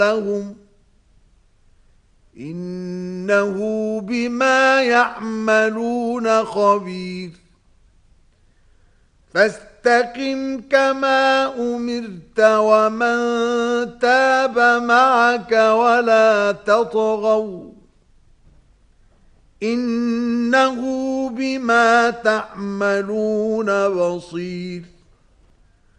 لهم إنه بما يعملون خبير فاستقم كما أمرت ومن تاب معك ولا تطغوا إنه بما تعملون بصير